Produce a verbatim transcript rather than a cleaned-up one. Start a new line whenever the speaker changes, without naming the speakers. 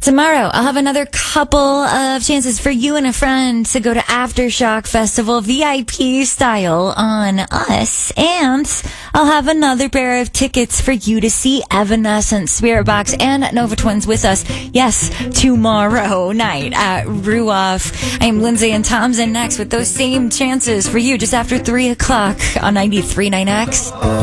Tomorrow, I'll have another couple of chances for you and a friend to go to Aftershock Festival V I P style on us. And I'll have another pair of tickets for you to see Evanescence, Spirit Box, and Nova Twins with us. Yes, tomorrow night at Ruoff. I am Lindsay and Tom's in next with those same chances for you just after three o'clock on ninety-three point nine X.